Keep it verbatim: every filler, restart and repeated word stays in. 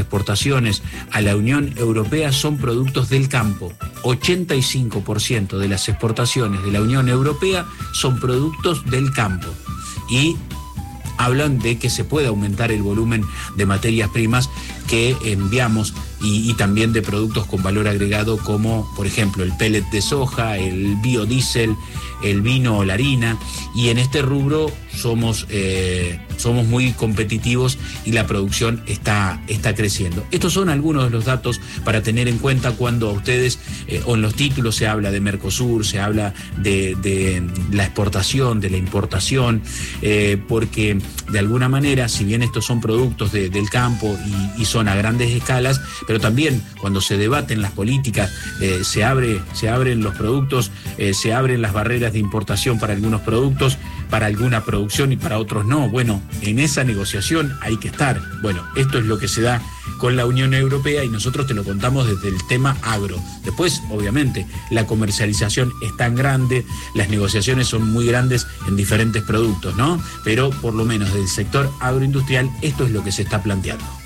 exportaciones a la Unión Europea son productos del campo. ochenta y cinco por ciento de las exportaciones de la Unión Europea son productos del campo. Y hablan de que se puede aumentar el volumen de materias primas que enviamos y, y también de productos con valor agregado como, por ejemplo, el pellet de soja, el biodiesel, el vino o la harina. Y en este rubro somos, eh, somos muy competitivos y la producción está, está creciendo. Estos son algunos de los datos para tener en cuenta cuando a ustedes, eh, o en los títulos se habla de Mercosur, se habla de, de la exportación, de la importación, eh, porque de alguna manera, si bien estos son productos de, del campo y, y son a grandes escalas, pero también cuando se debaten las políticas, eh, se, abre, se abren los productos, eh, se abren las barreras de importación para algunos productos, para alguna producción y para otros no. Bueno, en esa negociación hay que estar. Bueno, esto es lo que se da con la Unión Europea y nosotros te lo contamos desde el tema agro. Después, obviamente, la comercialización es tan grande, las negociaciones son muy grandes en diferentes productos, ¿no? Pero por lo menos del sector agroindustrial, esto es lo que se está planteando.